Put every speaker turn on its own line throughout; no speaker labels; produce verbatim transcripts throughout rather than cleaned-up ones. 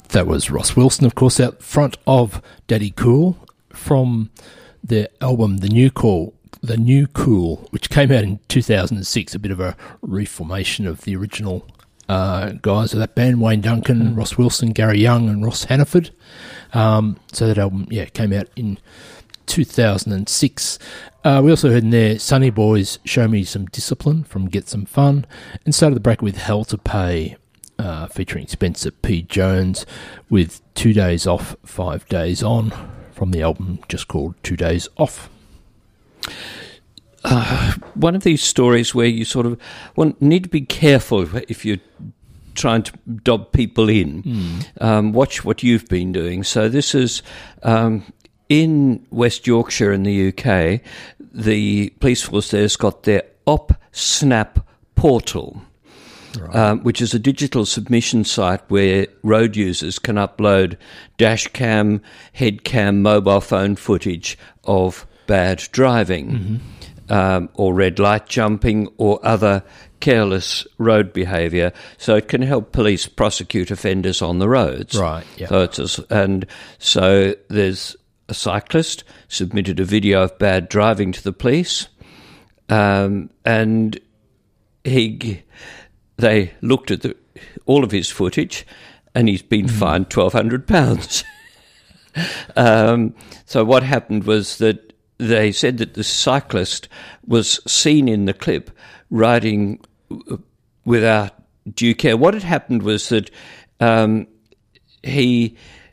That was Ross Wilson, of course, out front of Daddy Cool from their album The New Cool, The New Cool, which came out in two thousand six, a bit of a reformation of the original uh, guys of that band, Wayne Duncan, mm. Ross Wilson, Gary Young and Ross Hannaford. Um, so that album, yeah, came out in two thousand six. Uh, we also heard in there Sunny Boys, Show Me Some Discipline from Get Some Fun, and started the bracket with Hell to Pay, Uh, featuring Spencer P. Jones with Two Days Off, Five Days On from the album just called Two Days Off.
Uh, one of these stories where you sort of well, need to be careful if you're trying to dob people in. Mm. Um, watch what you've been doing. So this is um, in West Yorkshire in the U K, the police force there's got their OpSnap portal. Right. Um, which is a digital submission site where road users can upload dash cam, head cam, mobile phone footage of bad driving, mm-hmm. um, or red light jumping or other careless road behaviour. So it can help police prosecute offenders on the roads.
Right. Yeah.
So it's a, and so there's a cyclist submitted a video of bad driving to the police, um, and he. They looked at the, all of his footage, and he's been mm. fined twelve hundred pounds. um, so what happened was that they said that the cyclist was seen in the clip riding without due care. What had happened was that um, he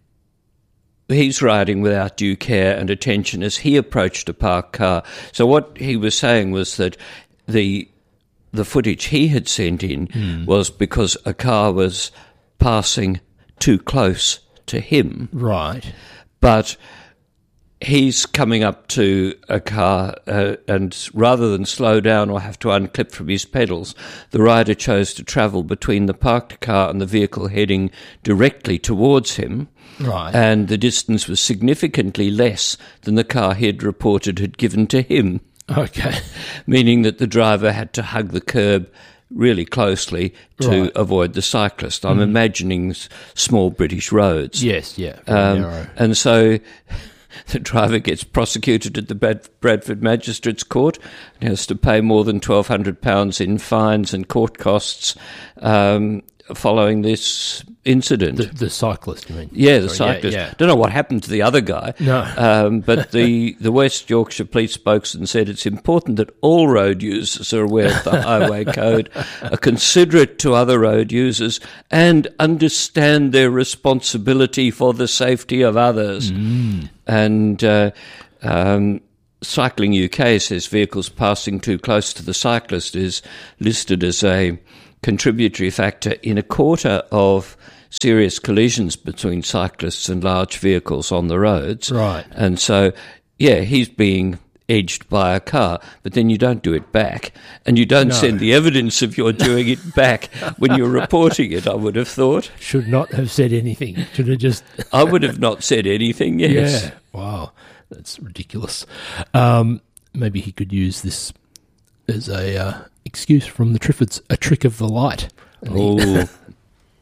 he's riding without due care and attention as he approached a parked car. So what he was saying was that the The footage he had sent in mm. was because a car was passing too close to him.
Right.
But he's coming up to a car uh, and rather than slow down or have to unclip from his pedals, the rider chose to travel between the parked car and the vehicle heading directly towards him.
Right.
And the distance was significantly less than the car he had reported had given to him.
Okay.
Meaning that the driver had to hug the curb really closely to right. avoid the cyclist. I'm mm. imagining s- small British roads.
Yes, yeah.
Um, narrow. And so the driver gets prosecuted at the Brad- Bradford Magistrates Court and has to pay more than twelve hundred pounds in fines and court costs um, following this incident.
The, the cyclist, you mean?
Yeah, the
Sorry,
cyclist.
Yeah, yeah.
Don't know what happened to the other guy.
No.
Um, but the, the West Yorkshire Police spokesman said it's important that all road users are aware of the highway code, are considerate to other road users, and understand their responsibility for the safety of others.
Mm.
And uh, um, Cycling U K says vehicles passing too close to the cyclist is listed as a contributory factor in a quarter of serious collisions between cyclists and large vehicles on the roads.
Right.
And so, yeah, he's being edged by a car, but then you don't do it back, and you don't
no.
send the evidence of your doing it back when you're reporting it, I would have thought.
Should not have said anything. Should have just...
I would have not said anything, yes.
Yeah. Wow. That's ridiculous. Um, maybe he could use this as a uh, excuse from the Triffids, a trick of the light. And
oh,
he,